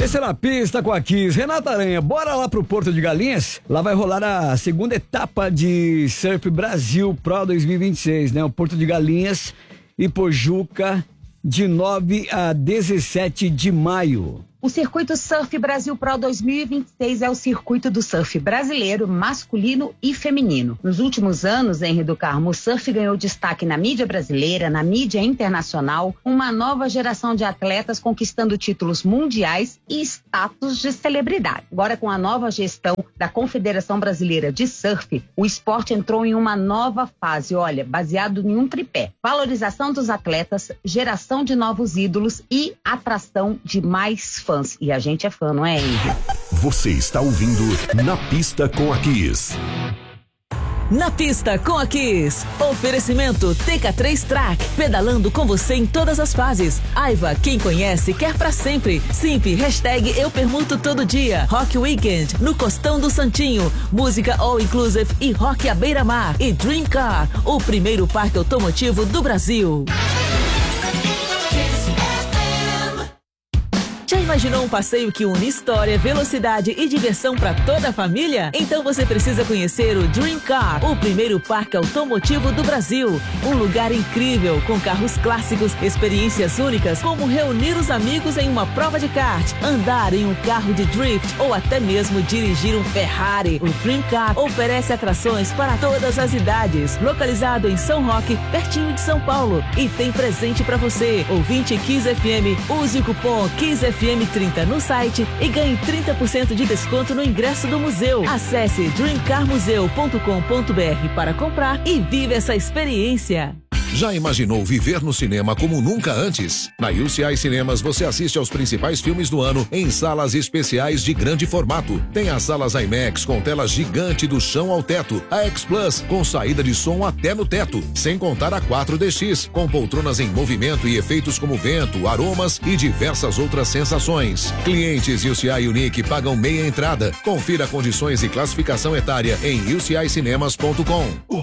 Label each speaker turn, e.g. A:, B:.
A: Esse é Na Pista com a Kiss. Renata Aranha, bora lá pro Porto de Galinhas? Lá vai rolar a segunda etapa de Surf Brasil Pro 2026, né? O Porto de Galinhas e Pojuca, de 9 a 17 de maio.
B: O Circuito Surf Brasil Pro 2026 é o circuito do surf brasileiro, masculino e feminino. Nos últimos anos, Henri do Carmo, o surf ganhou destaque na mídia brasileira, na mídia internacional, uma nova geração de atletas conquistando títulos mundiais e status de celebridade. Agora, com a nova gestão da Confederação Brasileira de Surf, o esporte entrou em uma nova fase, baseado em um tripé: valorização dos atletas, geração de novos ídolos e atração de mais fãs. E a gente é fã, não é, Henry?
C: Você está ouvindo Na Pista com a Kiss.
D: Na Pista com a Kiss. Oferecimento TK3 Track. Pedalando com você em todas as fases. Aiva, quem conhece, quer pra sempre. Simp, hashtag eu permuto todo dia. Rock Weekend, no Costão do Santinho. Música all inclusive e rock à beira-mar. E Dream Car, o primeiro parque automotivo do Brasil. Já imaginou um passeio que une história, velocidade e diversão para toda a família? Então você precisa conhecer o Dream Car, o primeiro parque automotivo do Brasil. Um lugar incrível, com carros clássicos, experiências únicas, como reunir os amigos em uma prova de kart, andar em um carro de drift ou até mesmo dirigir um Ferrari. O Dream Car oferece atrações para todas as idades. Localizado em São Roque, pertinho de São Paulo. E tem presente para você. Ouvinte Kiss FM, use o cupom Kiss FM 30 no site e ganhe 30% de desconto no ingresso do museu. Acesse dreamcarmuseu.com.br para comprar e vive essa experiência.
C: Já imaginou viver no cinema como nunca antes? Na UCI Cinemas você assiste aos principais filmes do ano em salas especiais de grande formato. Tem as salas IMAX com tela gigante do chão ao teto, a X Plus com saída de som até no teto, sem contar a 4DX com poltronas em movimento e efeitos como vento, aromas e diversas outras sensações. Clientes UCI Unique pagam meia entrada. Confira condições e classificação etária em ucicinemas.com.